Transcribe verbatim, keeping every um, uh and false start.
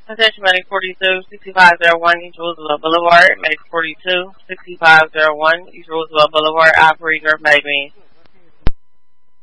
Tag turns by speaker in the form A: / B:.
A: Attention, Medic forty-two, sixty-five oh one, East Roosevelt Boulevard. Medic forty-two, sixty-five oh one, East Roosevelt Boulevard. Operator, Medic